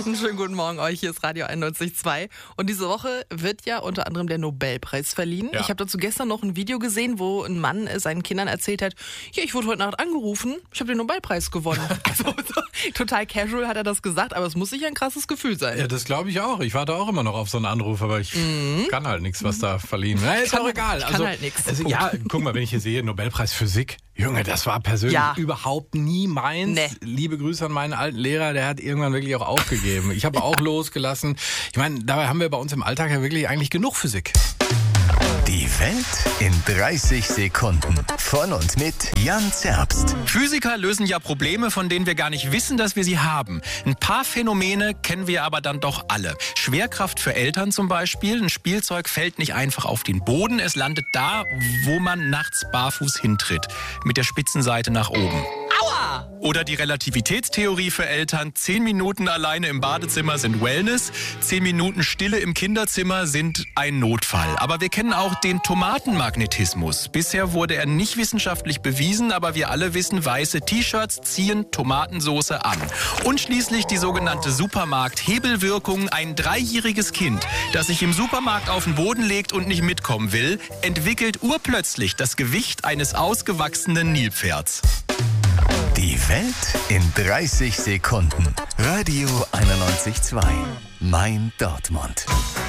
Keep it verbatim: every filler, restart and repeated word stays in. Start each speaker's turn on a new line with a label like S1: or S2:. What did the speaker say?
S1: Einen schönen guten Morgen euch, hier ist Radio einundneunzig Komma zwei. Und diese Woche wird ja unter anderem der Nobelpreis verliehen.
S2: Ja.
S1: Ich habe dazu gestern noch ein Video gesehen, wo ein Mann seinen Kindern erzählt hat, ja, ich wurde heute Nacht angerufen, ich habe den Nobelpreis gewonnen. Also so, total casual hat er das gesagt, aber es muss sicher ein krasses Gefühl sein.
S2: Ja, das glaube ich auch. Ich warte auch immer noch auf so einen Anruf, aber ich
S1: Mhm.
S2: kann halt nichts, was da verliehen. Na, ist
S1: kann-
S2: auch egal.
S1: ich kann
S2: also,
S1: halt nix.
S2: Also, ja, guck mal, wenn ich hier sehe, Nobelpreis Physik. Junge, das war persönlich
S1: Ja.
S2: überhaupt nie meins.
S1: Nee.
S2: Liebe Grüße an meinen alten Lehrer, der hat irgendwann wirklich auch aufgegeben. Ich habe auch losgelassen. Ich meine, dabei haben wir bei uns im Alltag ja wirklich eigentlich genug Physik.
S3: Die Welt in dreißig Sekunden. Von und mit Jan Zerbst.
S4: Physiker lösen ja Probleme, von denen wir gar nicht wissen, dass wir sie haben. Ein paar Phänomene kennen wir aber dann doch alle. Schwerkraft für Eltern zum Beispiel. Ein Spielzeug fällt nicht einfach auf den Boden. Es landet da, wo man nachts barfuß hintritt. Mit der Spitzenseite nach oben. Aua! Oder die Relativitätstheorie für Eltern. Zehn Minuten alleine im Badezimmer sind Wellness. Zehn Minuten Stille im Kinderzimmer sind ein Notfall. Aber wir kennen auch den Tomatenmagnetismus. Bisher wurde er nicht wissenschaftlich bewiesen, aber wir alle wissen, weiße T-Shirts ziehen Tomatensauce an. Und schließlich die sogenannte Supermarkt-Hebelwirkung. Ein dreijähriges Kind, das sich im Supermarkt auf den Boden legt und nicht mitkommen will, entwickelt urplötzlich das Gewicht eines ausgewachsenen Nilpferds.
S3: Die Welt in dreißig Sekunden. Radio einundneunzig Komma zwei. Mein Dortmund.